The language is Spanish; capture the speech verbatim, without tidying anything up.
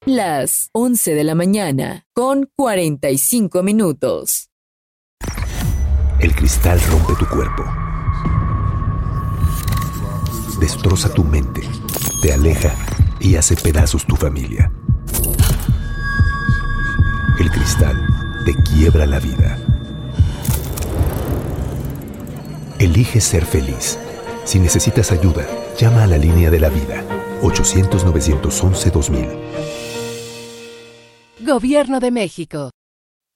Las once de la mañana, con cuarenta y cinco minutos. El cristal rompe tu cuerpo. Destroza tu mente, te aleja y hace pedazos tu familia. El cristal te quiebra la vida. Elige ser feliz. Si necesitas ayuda, llama a la línea de la vida, ochocientos, novecientos once, dos mil. Gobierno de México.